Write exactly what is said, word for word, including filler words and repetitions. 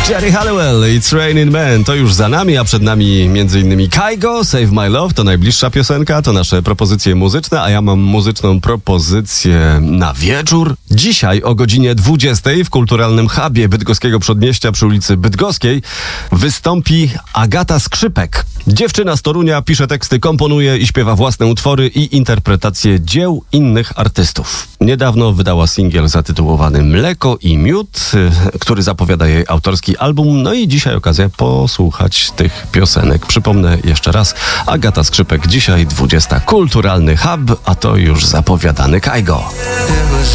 Geri Halliwell, It's Raining Men, to już za nami, a przed nami m.in. Kygo, Save My Love, to najbliższa piosenka, to nasze propozycje muzyczne, a ja mam muzyczną propozycję na wieczór. Dzisiaj o godzinie dwudziestej w Kulturalnym Hubie Bydgoskiego Przedmieścia przy ulicy Bydgoskiej wystąpi Agata Skrzypek. Dziewczyna z Torunia pisze teksty, komponuje i śpiewa własne utwory i interpretacje dzieł innych artystów. Niedawno wydała singiel zatytułowany Mleko i Miód, który zapowiada jej autorski album. No i dzisiaj okazja posłuchać tych piosenek. Przypomnę jeszcze raz, Agata Skrzypek, dzisiaj dwudziesta Kulturalny Hub, a to już zapowiadany Kygo.